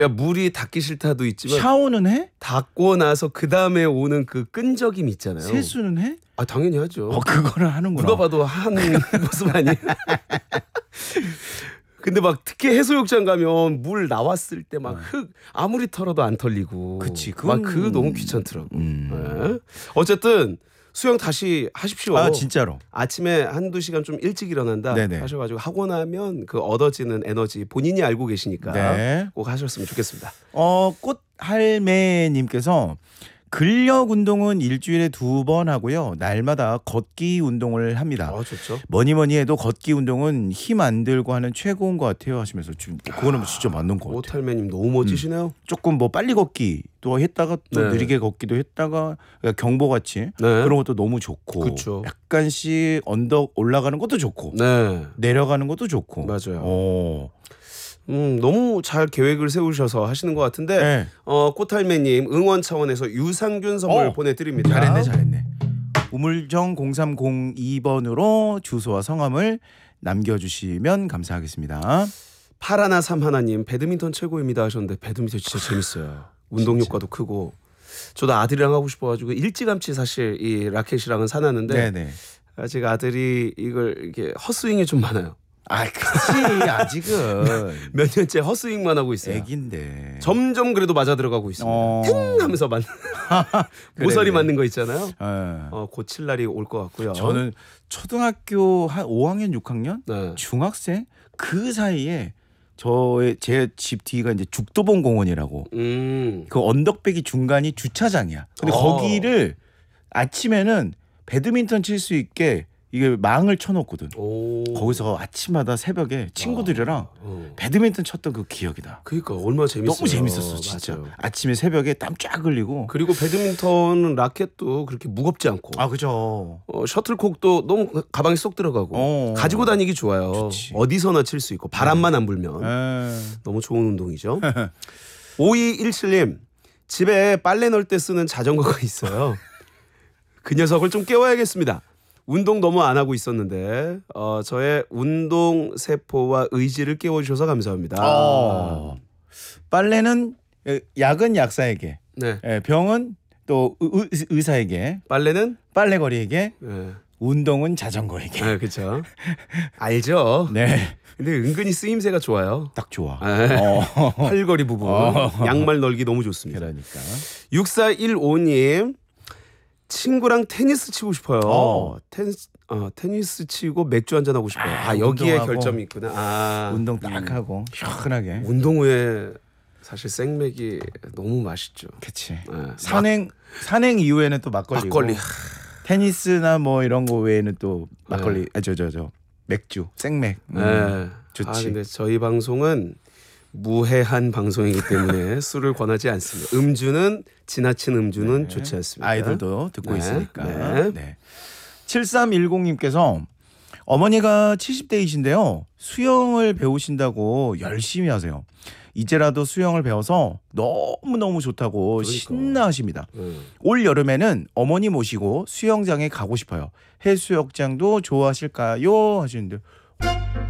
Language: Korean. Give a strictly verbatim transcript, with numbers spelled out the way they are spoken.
야, 물이 닿기 싫다도 있지만 샤워는 해? 닿고 나서 그 다음에 오는 그 끈적임 있잖아요. 세수는 해? 아 당연히 하죠. 어 그거를 하는구나. 누가 봐도 한 모습 아니에요. 근데 막 특히 해수욕장 가면 물 나왔을 때 막 흙 아무리 털어도 안 털리고. 그치. 그건... 막 그거 너무 귀찮더라고. 음. 네. 어쨌든 수영 다시 하십시오. 아 진짜로. 아침에 한두 시간 좀 일찍 일어난다 네네. 하셔가지고 하고 나면 그 얻어지는 에너지 본인이 알고 계시니까 네. 꼭 하셨으면 좋겠습니다. 어 꽃할매님께서 근력 운동은 일주일에 두 번 하고요. 날마다 걷기 운동을 합니다. 아 좋죠. 뭐니 뭐니 해도 걷기 운동은 힘 안 들고 하는 최고인 것 같아요 하시면서 지금 그거는 진짜 맞는 것 같아요. 오탈매님 너무 멋지시네요. 음. 조금 뭐 빨리 걷기도 했다가 또 네. 느리게 걷기도 했다가 그러니까 경보같이 네. 그런 것도 너무 좋고 그쵸. 약간씩 언덕 올라가는 것도 좋고 네. 내려가는 것도 좋고 맞아요. 오. 음, 너무 잘 계획을 세우셔서 하시는 것 같은데 네. 어, 꽃할매님 응원 차원에서 유산균 선물 어, 보내드립니다. 잘했네 잘했네. 우물정 공삼공이 번으로 주소와 성함을 남겨주시면 감사하겠습니다. 팔하나 삼하나님 배드민턴 최고입니다 하셨는데 배드민턴 진짜 재밌어요. 운동 효과도 크고 저도 아들이랑 하고 싶어가지고 일찌감치 사실 이 라켓이랑은 사놨는데 네네. 아직 아들이 이걸 이렇게 헛스윙이 좀 많아요. 아 그치 아직은 몇 년째 헛스윙만 하고 있어요. 애긴데. 점점 그래도 맞아 들어가고 있습니다. 어... 팅 하면서 맞는 모서리 맞는 거 있잖아요. 네. 어, 고칠 날이 올 것 같고요. 저는 초등학교 한 오 학년 육 학년 네. 중학생 그 사이에 저의 제 집 뒤가 이제 죽도봉 공원이라고 음. 그 언덕배기 중간이 주차장이야. 근데 어. 거기를 아침에는 배드민턴 칠 수 있게 이게 망을 쳐놓거든. 오. 거기서 아침마다 새벽에 친구들이랑 아, 어. 배드민턴 쳤던 그 기억이다. 그러니까 얼마나 재밌어요. 너무 재밌었어 진짜. 맞아요. 아침에 새벽에 땀 쫙 흘리고. 그리고 배드민턴 라켓도 그렇게 무겁지 않고 아 그죠. 어, 셔틀콕도 너무 가방에 쏙 들어가고 어. 가지고 다니기 좋아요. 좋지. 어디서나 칠 수 있고 바람만 안 불면 에. 너무 좋은 운동이죠. 오이일칠님 집에 빨래 넣을 때 쓰는 자전거가 있어요. 그 녀석을 좀 깨워야겠습니다. 운동 너무 안 하고 있었는데 어, 저의 운동 세포와 의지를 깨워주셔서 감사합니다. 어. 빨래는 약은 약사에게, 네. 예, 병은 또 의, 의사에게, 빨래는 빨래거리에게, 네. 운동은 자전거에게. 아, 그렇죠. 알죠. 네, 근데 은근히 쓰임새가 좋아요. 딱 좋아. 네. 어. 팔걸이 부분 어. 양말 널기 너무 좋습니다. 그러니까. 육사일오님 친구랑 테니스 치고 싶어요. 어. 테니스, 어, 테니스 치고 맥주 한잔 하고 싶어요. 아, 아, 여기에 운동하고. 결점이 있구나. 아, 운동 딱 하고 시원하게. 운동 후에 사실 생맥이 너무 맛있죠. 그치. 네. 산행 산행 이후에는 또 막걸리고. 막걸리. 테니스나 뭐 이런 거 외에는 또 막걸리. 아 저 저 저 맥주, 생맥. 음, 네. 좋지. 아, 근데 저희 방송은 무해한 방송이기 때문에 술을 권하지 않습니다. 음주는 지나친 음주는 네. 좋지 않습니다. 아이들도 듣고 네. 있으니까. 네. 네. 칠삼일공님께서 어머니가 칠십 대이신데요. 수영을 배우신다고 열심히 하세요. 이제라도 수영을 배워서 너무너무 좋다고 그러니까. 신나하십니다. 음. 올 여름에는 어머니 모시고 수영장에 가고 싶어요. 해수욕장도 좋아하실까요? 하시는데